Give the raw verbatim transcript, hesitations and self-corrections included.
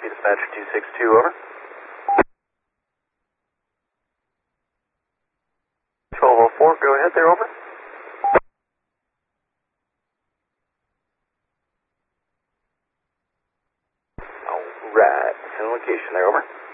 Dispatcher two six two, over. twelve oh four, go ahead there, over. Alright, send location there, over.